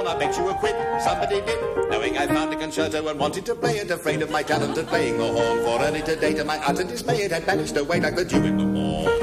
I bet you a quid, somebody did, knowing I found a concerto and wanted to play it, afraid of my talent at playing the horn. For early today, to my utter dismay, it had vanished away like the dew in the morn.